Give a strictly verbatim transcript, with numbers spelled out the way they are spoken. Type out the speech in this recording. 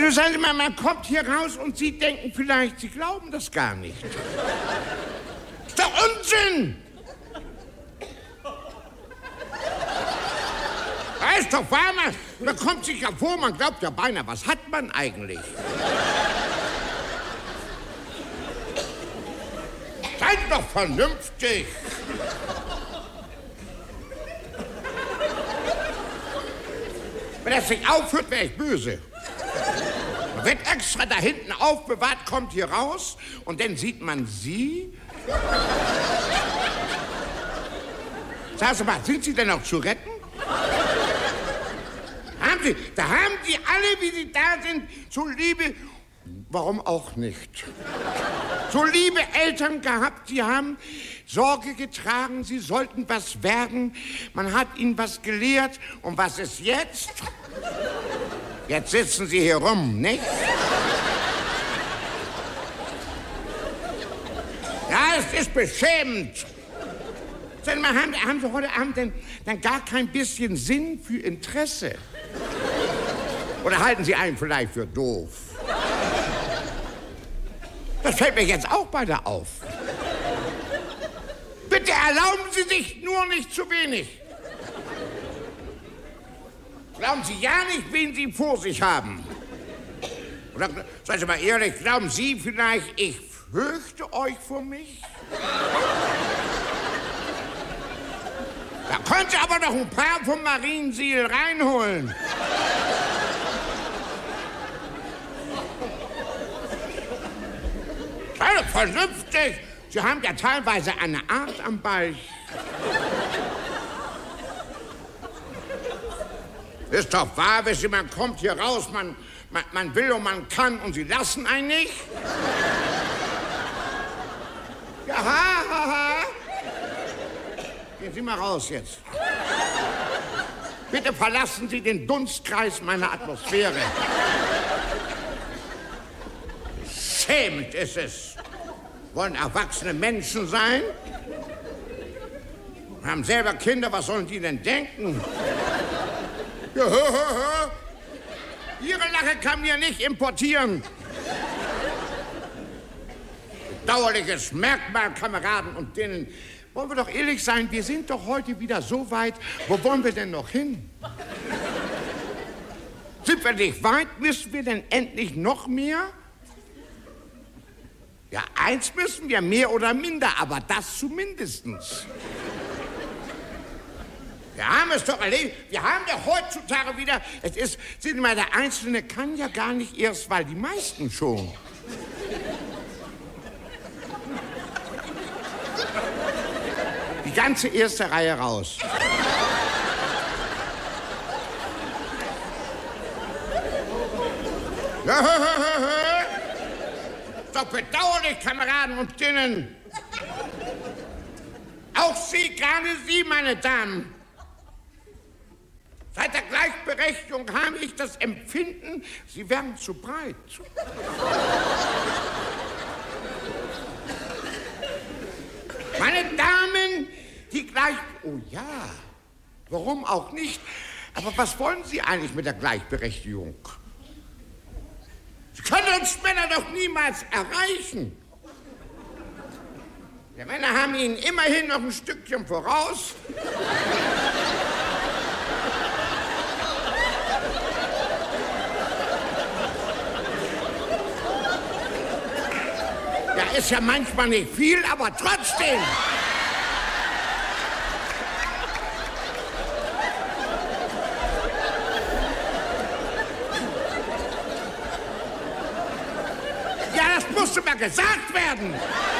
Also sagen Sie mal, man kommt hier raus und Sie denken vielleicht, Sie glauben das gar nicht. Ist doch Unsinn! Das ist doch wahr, man, man kommt sich ja vor, man glaubt ja beinahe, was hat man eigentlich? Seid doch vernünftig! Wenn das nicht aufhört, wäre ich böse. Man wird extra da hinten aufbewahrt, kommt hier raus und dann sieht man Sie. Sagen Sie mal, sind Sie denn noch zu retten? Haben Sie, da haben die alle, wie sie da sind, so liebe, warum auch nicht, so liebe Eltern gehabt, sie haben Sorge getragen, sie sollten was werden, man hat ihnen was gelehrt und was ist jetzt? Jetzt sitzen sie hier rum, nicht? Ja, es ist beschämend. Sag mal, haben, haben Sie heute Abend denn, denn gar kein bisschen Sinn für Interesse? Oder halten Sie einen vielleicht für doof? Das fällt mir jetzt auch beide auf. Bitte erlauben Sie sich nur nicht zu wenig. Glauben Sie ja nicht, wen Sie vor sich haben. Oder, seien Sie mal ehrlich, glauben Sie vielleicht, ich fürchte euch vor mich? Da könnt ihr aber noch ein paar vom Mariensiel reinholen. Sei doch vernünftig. Sie haben ja teilweise eine Art am Ball. Ist doch wahr, wissen Sie, man kommt hier raus, man, man, man will und man kann und Sie lassen einen nicht. Ja, ha, ha, ha. Gehen Sie mal raus jetzt. Bitte verlassen Sie den Dunstkreis meiner Atmosphäre. Schämend ist es. Wollen erwachsene Menschen sein? Haben selber Kinder, was sollen die denn denken? Ja, hö, hö, hö. Ihre Lache kann mir nicht importieren. Bedauerliches Merkmal, Kameraden und denen. Wollen wir doch ehrlich sein, wir sind doch heute wieder so weit. Wo wollen wir denn noch hin? Sind wir nicht weit? Müssen wir denn endlich noch mehr? Ja, eins müssen wir, mehr oder minder, aber das zumindestens. Wir haben es doch erlebt. Wir haben ja heutzutage wieder, es ist, sehen Sie mal, der Einzelne kann ja gar nicht erst, weil die meisten schon. Die ganze erste Reihe raus. Ist doch bedauerlich, Kameraden und Dinnen. Auch Sie, gerade Sie, meine Damen. Seit der Gleichberechtigung habe ich das Empfinden, Sie werden zu breit. Meine Damen, die gleich... Oh ja, warum auch nicht? Aber was wollen Sie eigentlich mit der Gleichberechtigung? Sie können uns Männer doch niemals erreichen. Die Männer haben Ihnen immerhin noch ein Stückchen voraus. Ja, ist ja manchmal nicht viel, aber trotzdem. Ja, das musste mal gesagt werden.